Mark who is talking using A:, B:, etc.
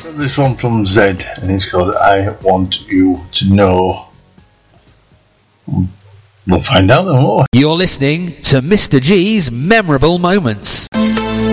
A: This one from Zed, and it's called I Want You to Know. We'll find out then, won't we?
B: You're listening to Mr. G's Memorable Moments.